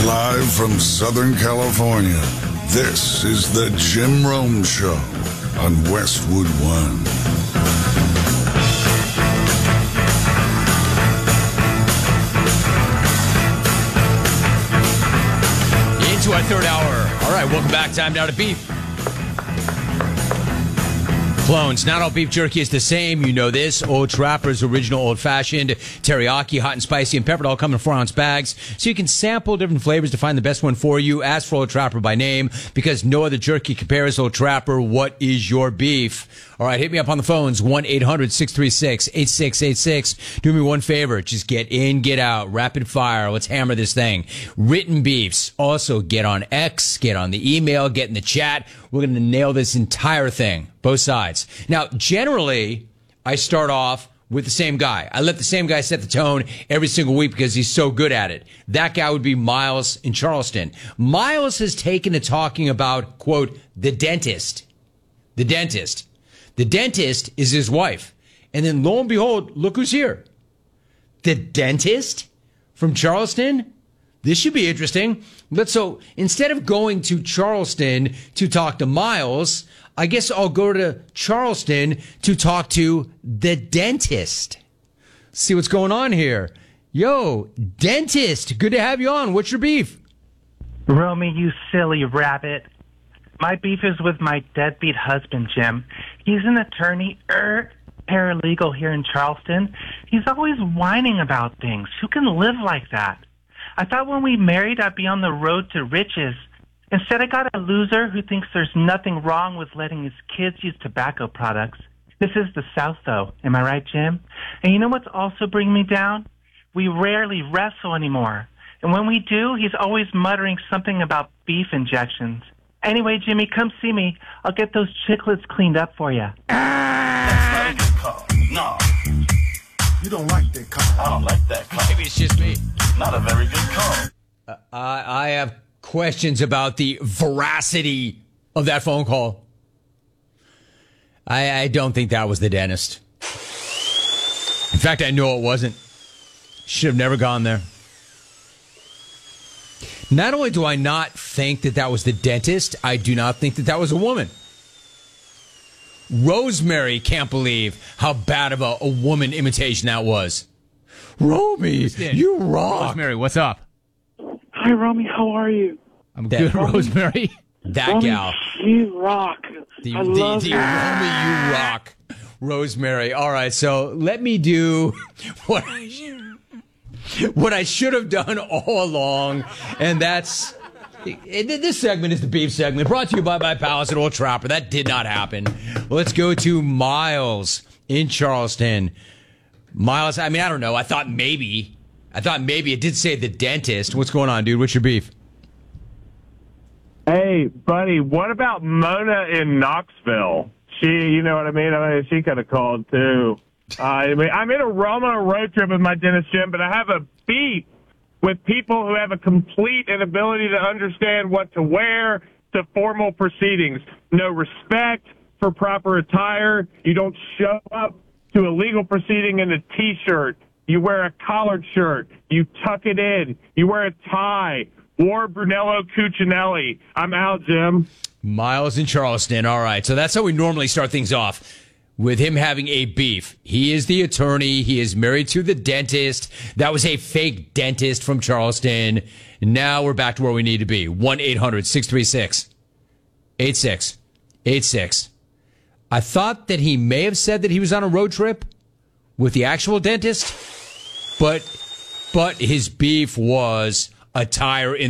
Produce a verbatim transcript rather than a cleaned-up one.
Live from Southern California, this is the Jim Rome Show on Westwood One. Into our third hour. All right, welcome back. Time now to beef. Clones. Not all beef jerky is the same. You know this. Old Trapper's original old-fashioned teriyaki, hot and spicy, and peppered, all come in four-ounce bags. So you can sample different flavors to find the best one for you. Ask for Old Trapper by name because no other jerky compares. Old Trapper, what is your beef? All right, hit me up on the phones, one eight hundred six three six eight six eight six. Do me one favor. Just get in, get out. Rapid fire. Let's hammer this thing. Written beefs. Also, get on X, get on the email, get in the chat. We're going to nail this entire thing, both sides. Now, generally, I start off with the same guy. I let the same guy set the tone every single week because he's so good at it. That guy would be Miles in Charleston. Miles has taken to talking about, quote, the dentist. The dentist. The dentist is his wife. And then lo and behold, look who's here. The dentist from Charleston? This should be interesting. But so instead of going to Charleston to talk to Miles, I guess I'll go to Charleston to talk to the dentist. See what's going on here. Yo, dentist, good to have you on. What's your beef? Romy, you silly rabbit. My beef is with my deadbeat husband, Jim. He's an attorney, er, paralegal here in Charleston. He's always whining about things. Who can live like that? I thought when we married I'd be on the road to riches. Instead, I got a loser who thinks there's nothing wrong with letting his kids use tobacco products. This is the South, though. Am I right, Jim? And you know what's also bringing me down? We rarely wrestle anymore. And when we do, he's always muttering something about beef injections. Anyway, Jimmy, come see me. I'll get those chiclets cleaned up for you. That's not a good call. No. You don't like that call. I don't like that call. Maybe it's just me. Not a very good call. Uh, I, I have questions about the veracity of that phone call. I, I don't think that was the dentist. In fact, I know it wasn't. Should have never gone there. Not only do I not think that that was the dentist, I do not think that that was a woman. Rosemary can't believe how bad of a, a woman imitation that was. Romy, you rock. Rosemary, what's up? Hi, Romy. How are you? I'm That- good, Rosemary. That Romy, gal. you rock. The, I the, love the you. Romy, you rock. Rosemary. All right, so let me do what I, what I should have done all along, and that's... This segment is the beef segment, brought to you by my pals at Old Trapper. That did not happen. Let's go to Miles in Charleston. Miles, I mean, I don't know. I thought maybe, I thought maybe it did say the dentist. What's going on, dude? What's your beef? Hey, buddy, what about Mona in Knoxville? She, you know what I mean? I mean, she could have called, too. Uh, I mean, I'm in a Roma road trip with my dentist, Jim, but I have a beef with people who have a complete inability to understand what to wear to formal proceedings. No respect for proper attire. You don't show up to a legal proceeding in a T-shirt. You wear a collared shirt. You tuck it in. You wear a tie. Or Brunello Cucinelli. I'm out, Jim. Miles in Charleston. All right. So that's how we normally start things off, with him having a beef. He is the attorney. He is married to the dentist. That was a fake dentist from Charleston. Now we're back to where we need to be. one eight hundred six three six eight six eight six. I thought that he may have said that he was on a road trip with the actual dentist, but but his beef was a tire in